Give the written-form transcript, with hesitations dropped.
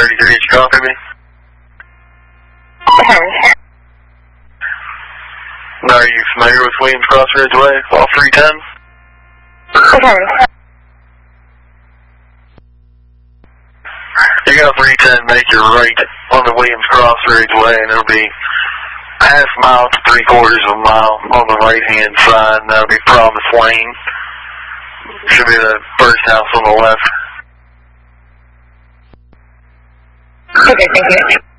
33, did you copy me? Now, are you familiar with Williams Cross Ridgeway, off 310? You got 310, make your right on the Williams Cross Ridgeway, and it'll be half a mile to 3/4 of a mile on the right-hand side, and that'll be Promise Lane. Should be the first house on the left. Okay, thank you.